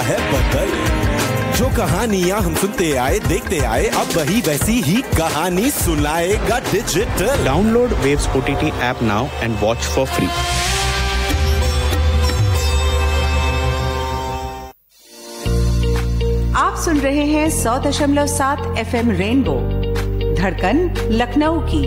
है बदल। जो कहानियां हम सुनते आए देखते आए, अब वही वैसी ही कहानी सुनाएगा digital. Download waves OTT app now and watch for free. आप सुन रहे हैं 100.7 FM रेनबो, धड़कन लखनऊ की।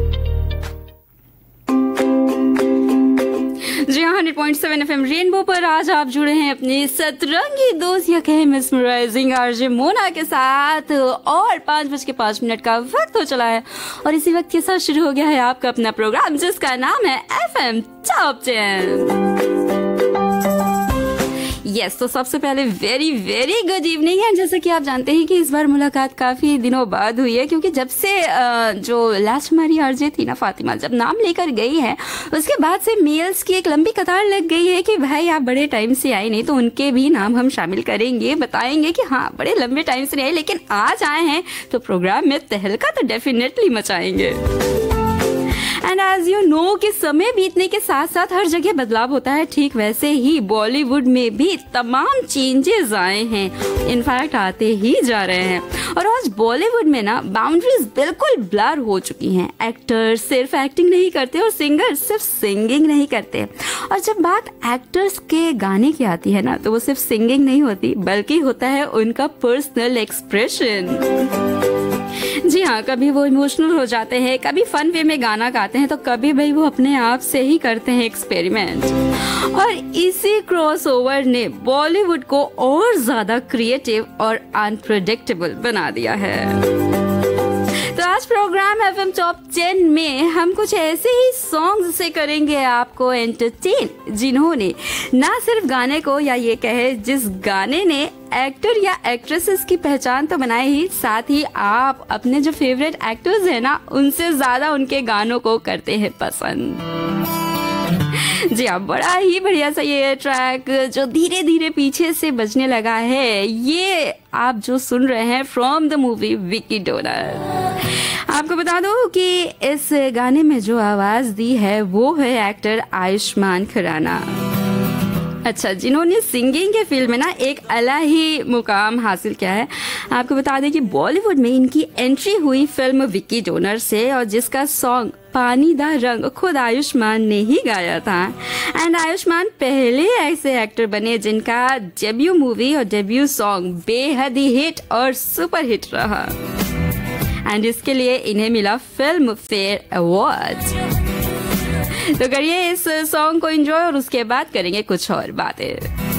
जी हाँ, 100.7 FM रेनबो पर आज आप जुड़े हैं अपनी सतरंगी दोस्त या कहें मिसमराइजिंग आरजे मोना के साथ। और 5:05 का वक्त हो चला है और इसी वक्त के साथ शुरू हो गया है आपका अपना प्रोग्राम जिसका नाम है FM टॉप 10। यस, तो सबसे पहले वेरी वेरी गुड इवनिंग है। जैसे कि आप जानते हैं कि इस बार मुलाकात काफ़ी दिनों बाद हुई है, क्योंकि जब से जो लास्ट हमारी आरजे थी ना फातिमा, जब नाम लेकर गई है उसके बाद से मेल्स की एक लंबी कतार लग गई है कि भाई आप बड़े टाइम से आए नहीं, तो उनके भी नाम हम शामिल करेंगे, बताएंगे कि हाँ बड़े लंबे टाइम से नहीं आए लेकिन आज आए हैं तो प्रोग्राम में तहलका तो definitely मचाएंगे। And as you know कि समय बीतने के साथ साथ हर जगह बदलाव होता है, ठीक वैसे ही बॉलीवुड में भी तमाम चेंजेस आए हैं, इनफैक्ट आते ही जा रहे हैं। और आज बॉलीवुड में ना बाउंड्रीज बिल्कुल ब्लर हो चुकी हैं। एक्टर्स सिर्फ एक्टिंग नहीं करते और सिंगर सिर्फ सिंगिंग नहीं करते। और जब बात एक्टर्स के गाने की आती है ना, तो वो सिर्फ सिंगिंग नहीं होती बल्कि होता है उनका पर्सनल एक्सप्रेशन। जी हाँ, कभी वो इमोशनल हो जाते हैं, कभी फन वे में गाना गाते हैं, तो कभी भाई वो अपने आप से ही करते हैं एक्सपेरिमेंट। और इसी क्रॉसओवर ने बॉलीवुड को और ज्यादा क्रिएटिव और अनप्रेडिक्टेबल बना दिया है। तो आज प्रोग्राम एफएम टॉप 10 में हम कुछ ऐसे ही सॉन्ग्स से करेंगे आपको एंटरटेन, जिन्होंने ना सिर्फ गाने को, या ये कहे जिस गाने ने एक्टर या एक्ट्रेसेस की पहचान तो बनाई ही, साथ ही आप अपने जो फेवरेट एक्टर्स हैं ना उनसे ज्यादा उनके गानों को करते हैं पसंद। जी हाँ, बड़ा ही बढ़िया सा ये ट्रैक जो धीरे धीरे पीछे से बजने लगा है, ये आप जो सुन रहे हैं from the movie Vicky donor. आपको बता दो कि इस गाने में जो आवाज दी है वो है एक्टर आयुष्मान खुराना। अच्छा, जिन्होंने सिंगिंग के फील्ड में ना एक अलग ही मुकाम हासिल किया है। आपको बता दें कि बॉलीवुड में इनकी एंट्री हुई फिल्म विकी डोनर से, और जिसका सॉन्ग पानी दा रंग खुद आयुष्मान ने ही गाया था। एंड आयुष्मान पहले ऐसे एक्टर बने जिनका डेब्यू मूवी और डेब्यू सॉन्ग बेहद ही हिट और सुपर हिट रहा। एंड इसके लिए इन्हें मिला फिल्म फेयर अवार्ड। तो करिए इस सॉन्ग को एंजॉय और उसके बाद करेंगे कुछ और बातें।